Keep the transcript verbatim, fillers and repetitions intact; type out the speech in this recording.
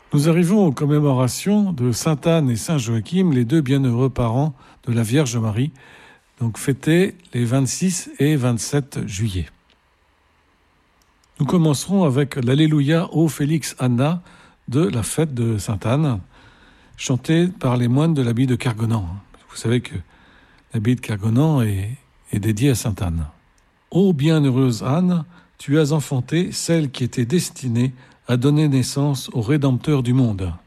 Nous arrivons aux commémorations de Sainte Anne et Saint Joachim, les deux bienheureux parents de la Vierge Marie, donc fêtés les vingt-six et vingt-sept juillet. Nous commencerons avec l'Alléluia ô Félix Anna de la fête de Sainte Anne, chantée par les moines de l'abbaye de Kergonan. Vous savez que l'abbaye de Kergonan est, est dédiée à Sainte Anne. Ô bienheureuse Anne, tu as enfanté celle qui était destinée à donner naissance au Rédempteur du monde.